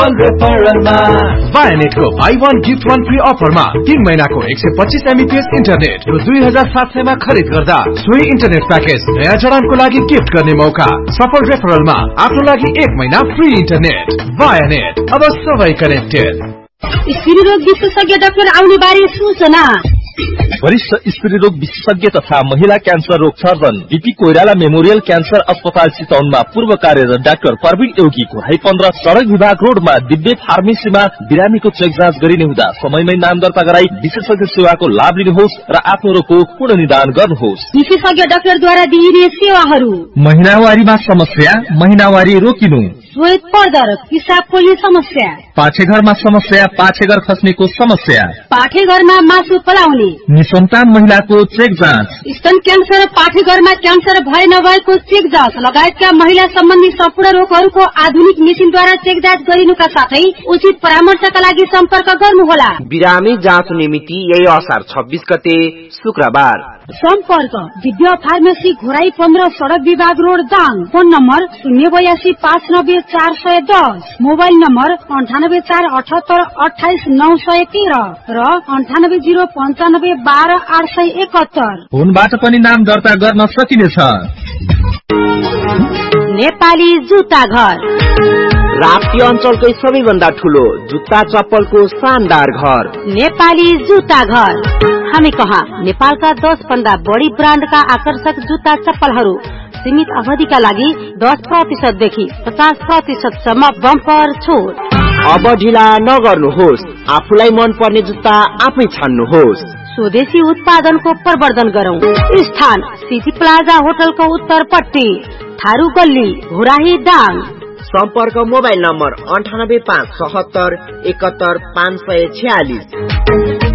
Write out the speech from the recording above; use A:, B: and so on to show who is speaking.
A: Vianet को buy one gift one free offer मा 3 महीनाको 125 Mbps इन्टरनेट र 2700 मा खरिद गर्दा सोही इन्टरनेट प्याकेज नयाँ जडानको लागि गिफ्ट गर्ने मौका। सफल रेफरलमा आफ्नो लागि 1 महिना फ्री इन्टरनेट। Vianet, अब सबै कनेक्टेड।
B: स्त्री रोग विशेषज्ञ डाक्टर आउने बारे सूचना।
C: वरिष्ठ स्त्री रोग विशेषज्ञ तथा महिला क्यान्सर रोग surgeon BP Koirala memorial cancer अस्पताल चितवनमा पूर्व कार्यरत डाक्टर प्रवीण एउकीको 15 सडक विभाग रोडमा दिव्य फार्मेसीमा बिरामीको चेक जाँच गरिने हुँदा समयमै नाम दर्ता गराई विशेषज्ञ सेवाको लाभ लिनुहोस् र आफ्नो रोगको पूर्ण निदान गर्नुहोस्।
B: विशेषज्ञ डाक्टरद्वारा दिइने सेवाहरू:
C: महिनावारीमा समस्या, महिनावारी रोकिनु,
B: श्वेत पर्दर, पिसाब पोल्ने समस्या,
C: पाठेघरमा समस्या, पाठेघर खस्नेको समस्या,
B: पाठेघरमा मासु पलाउने,
C: निसन्तान महिलाको चेक जाँच,
B: स्तन क्यान्सर, पाठेघरमा क्यान्सर भए नभएको चेक जाँच लगायतका महिला सम्बन्धी सम्पूर्ण रोगहरूको आधुनिक मेसिनद्वारा चेक जाँच गरिनुका साथै उचित परामर्शका लागि सम्पर्क गर्नुहोला।
D: बिरामी जाँच निमिति यही असार 26 गते शुक्रबार।
B: सम्पर्क दिव्य फार्मेसी घोराई 15 सडक विभाग road Dang. Phone number 082590410, mobile number 9848782913 र 9805912871।
C: फोनबाट पनि नाम दर्ता गर्न सकिनेछ।
B: नेपाली जुत्ता घर,
D: राप्ती अञ्चलकै सबैभन्दा ठूलो जुत्ता चप्पलको शानदार घर
B: नेपाली जुत्ता घर। हामी कहाँ नेपालका 10 भन्दा बढी ब्रान्डका आकर्षक जुत्ता चप्पलहरू सीमित अवधिका लागि 10% देखि 50% सम्म बम्पर छुट।
D: अब ढिला नगर्नुहोस्, आफूलाई मन पर्ने जुत्ता आफै छान्नुहोस्।
B: स्वदेशी उत्पादनको प्रवर्धन गरौं। स्थान सिटी प्लाजा होटलको उत्तरपट्टि, थारू गल्ली, घोराही दाङ।
D: सम्पर्क मोबाइल नम्बर 9857711546।